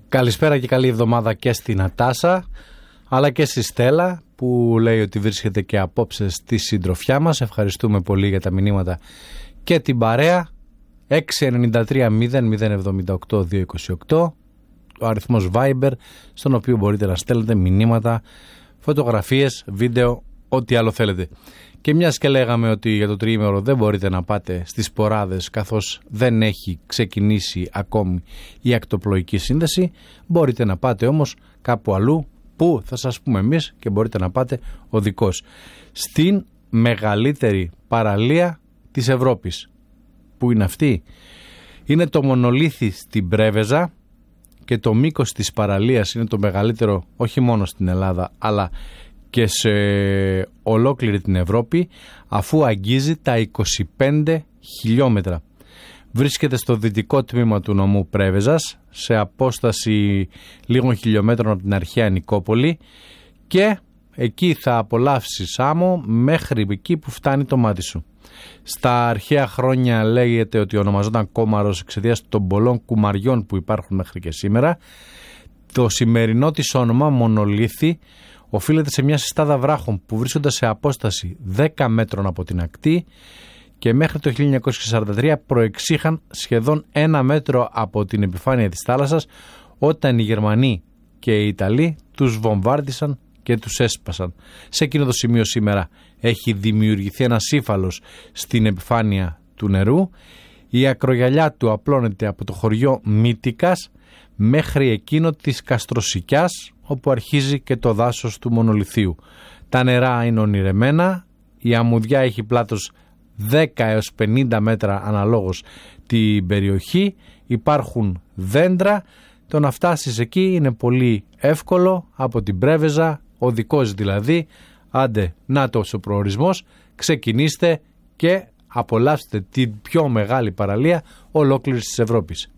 Καλησπέρα και καλή εβδομάδα και στην Νατάσα, αλλά και στη Στέλλα που λέει ότι βρίσκεται και απόψε στη συντροφιά μας. Ευχαριστούμε πολύ για τα μηνύματα και την παρέα. 693-0078-228 ο αριθμός Viber, στον οποίο μπορείτε να στέλνετε μηνύματα, φωτογραφίες, βίντεο, ό,τι άλλο θέλετε. Και μιας και λέγαμε ότι για το τριήμερο δεν μπορείτε να πάτε στις Ποράδες καθώς δεν έχει ξεκινήσει ακόμη η ακτοπλοϊκή σύνδεση, μπορείτε να πάτε όμως κάπου αλλού που θα σας πούμε εμείς και μπορείτε να πάτε οδικώς. Στην μεγαλύτερη παραλία της Ευρώπης. Που είναι αυτή? Είναι το μονολίθι στην Πρέβεζα και το μήκος της παραλίας είναι το μεγαλύτερο όχι μόνο στην Ελλάδα αλλά και σε ολόκληρη την Ευρώπη, αφού αγγίζει τα 25 χιλιόμετρα. Βρίσκεται στο δυτικό τμήμα του νομού Πρέβεζας, σε απόσταση λίγων χιλιόμετρων από την αρχαία Νικόπολη, και εκεί θα απολαύσεις άμμο μέχρι εκεί που φτάνει το μάτι σου. Στα αρχαία χρόνια λέγεται ότι ονομαζόταν Κόμαρος εξαιτίας των πολλών κουμαριών που υπάρχουν μέχρι και σήμερα. Το σημερινό της όνομα Μονολίθι οφείλεται σε μια συστάδα βράχων που βρίσκονται σε απόσταση 10 μέτρων από την ακτή και μέχρι το 1943 προεξήχαν σχεδόν 1 μέτρο από την επιφάνεια της θάλασσας, όταν οι Γερμανοί και οι Ιταλοί τους βομβάρδισαν και τους έσπασαν. Σε εκείνο το σημείο σήμερα έχει δημιουργηθεί ένας ύφαλος στην επιφάνεια του νερού. Η ακρογιαλιά του απλώνεται από το χωριό Μύτικας μέχρι εκείνο της Καστροσικιάς, όπου αρχίζει και το δάσος του Μονολιθίου. Τα νερά είναι ονειρεμένα, η αμμουδιά έχει πλάτος 10 έως 50 μέτρα αναλόγως την περιοχή, υπάρχουν δέντρα. Το να φτάσεις εκεί είναι πολύ εύκολο από την Πρέβεζα, οδικός δηλαδή. Άντε, νάτος ο προορισμός, ξεκινήστε και απολαύστε την πιο μεγάλη παραλία ολόκληρης της Ευρώπης.